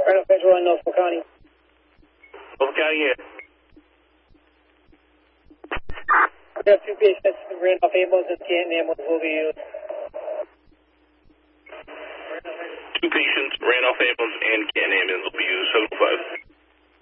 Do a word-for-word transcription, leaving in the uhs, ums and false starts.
Randolph Visual in Norfolk County. Norfolk County, yeah. We have two patients, Randolph ambulance and Canton ambulance will be used. Two patients, Randolph ambulance and Canton ambulance will be used, seven five.